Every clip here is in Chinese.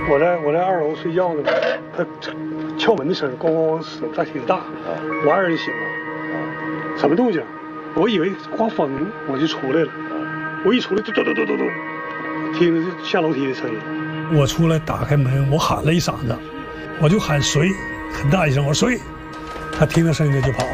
我在2楼睡觉呢，他敲门的声咣咣咣声挺大，我爱人醒了，什么动静？我以为刮风，我就出来了。我一出来，咚咚咚咚咚，听着下楼梯的声音。我出来打开门，我喊了一嗓子，我就喊谁，很大一声，我说谁，他听到声音就跑了。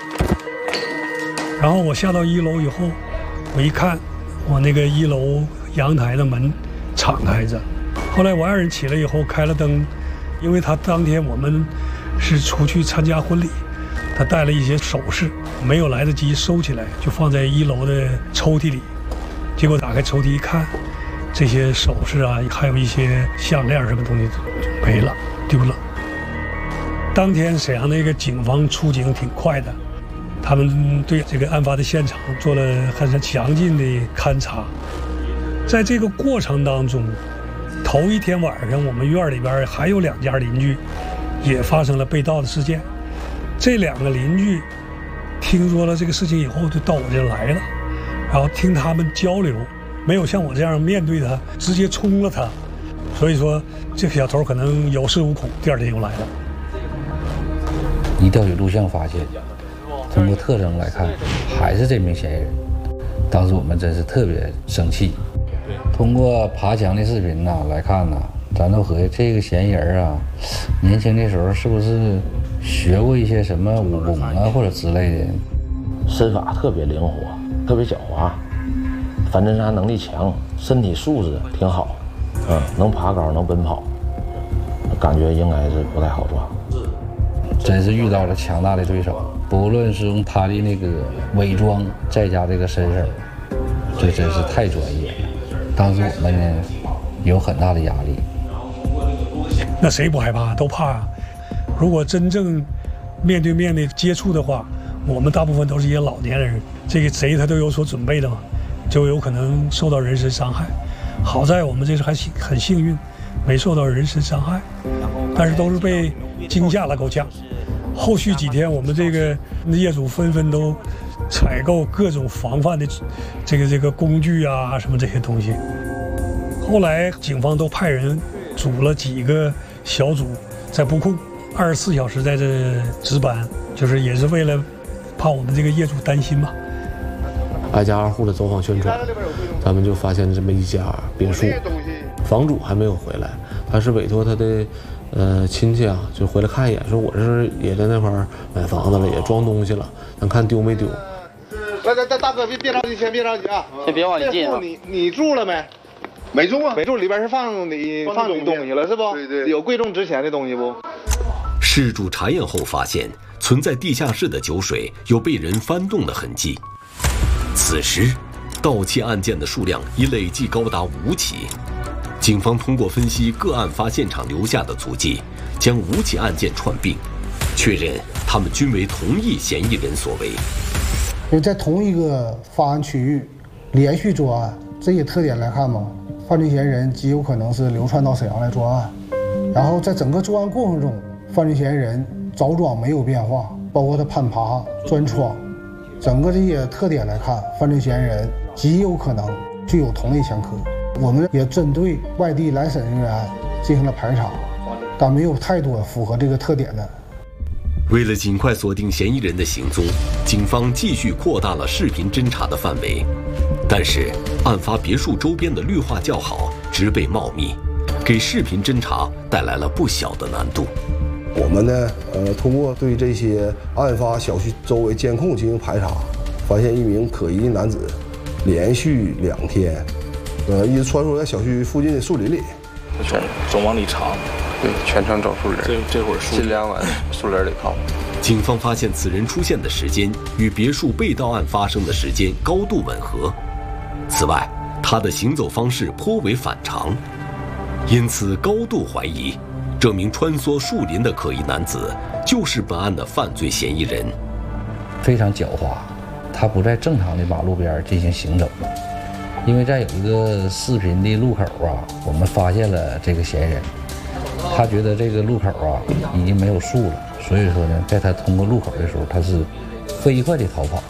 然后我下到1楼以后，我一看，我那个1楼阳台的门敞开着。后来我爱人起来以后开了灯，因为他当天我们是出去参加婚礼，他带了一些首饰，没有来得及收起来，就放在1楼的抽屉里。结果打开抽屉一看，这些首饰啊，还有一些项链什么东西没了，丢了。当天沈阳那个警方出警挺快的，他们对这个案发的现场做了很详尽的勘查。在这个过程当中，头一天晚上我们院里边还有2家邻居也发生了被盗的事件。这2个邻居听说了这个事情以后，就到我这来了，然后听他们交流，没有像我这样面对他，直接冲了他。所以说，这个小偷可能有恃无恐，第2天又来了。 一调取录像发现，通过特征来看，还是这名嫌疑人。当时我们真是特别生气。通过爬墙的视频来看咱都合计这个嫌疑人年轻的时候是不是学过一些什么武功或者之类的？ 身法特别灵活，特别狡猾，反侦查能力强，身体素质挺好，能爬高，能奔跑，感觉应该是不太好抓。 真是遇到了强大的对手，不论是用他的那个伪装，再加这个身手，这真是太专业了。当时我们呢有很大的压力。 那谁不害怕？都怕啊！如果真正面对面的接触的话，我们大部分都是一些老年人，这个贼他都有所准备的嘛，就有可能受到人身伤害。好在我们这是还很幸运，没受到人身伤害，但是都是被惊吓了够呛。后续几天，我们这个业主纷纷都采购各种防范的这个工具啊，什么这些东西。后来警方都派人组了几个小组，在布控24小时在这值班，就是也是为了怕我们这个业主担心嘛。 挨家挨户的走访宣传，咱们就发现这么一家别墅，房主还没有回来，他是委托他的亲戚就回来看一眼，说我这是也在那块买房子了，也装东西了，咱看丢没丢。 来，大哥别着急，先别着急啊， 先别往里进啊。 你住了没？ 没住啊， 没住，里边是放你东西了是不？ 对， 有贵重值钱的东西不？ 事主查验后发现，存在地下室的酒水有被人翻动的痕迹。此时，盗窃案件的数量已累计高达5起。警方通过分析各案发现场留下的足迹，将5起案件串并，确认他们均为同一嫌疑人所为。 因为在同一个发案区域连续作案，这些特点来看嘛，犯罪嫌疑人极有可能是流窜到沈阳来作案。然后在整个作案过程中，犯罪嫌疑人着装没有变化，包括他攀爬、钻窗，整个这些特点来看，犯罪嫌疑人极有可能具有同类前科。我们也针对外地来审人员进行了排查，但没有太多符合这个特点的。 为了尽快锁定嫌疑人的行踪，警方继续扩大了视频侦查的范围。但是，案发别墅周边的绿化较好，植被茂密，给视频侦查带来了不小的难度。 我们呢，通过对这些案发小区周围监控进行排查，发现一名可疑男子连续2天，一直穿梭在小区附近的树林里， 总往里藏。对，全程走树林，这会儿尽量往树林里靠。 警方发现此人出现的时间与别墅被盗案发生的时间高度吻合。此外，他的行走方式颇为反常，因此高度怀疑，这名穿梭树林的可疑男子就是本案的犯罪嫌疑人。 非常狡猾，他不在正常的马路边进行行走，因为在有一个视频的路口我们发现了这个嫌疑人。他觉得这个路口已经没有树了，所以说呢，在他通过路口的时候，他是飞快的逃跑。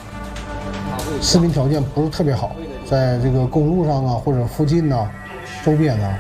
视频条件不是特别好，在这个公路上或者附近周边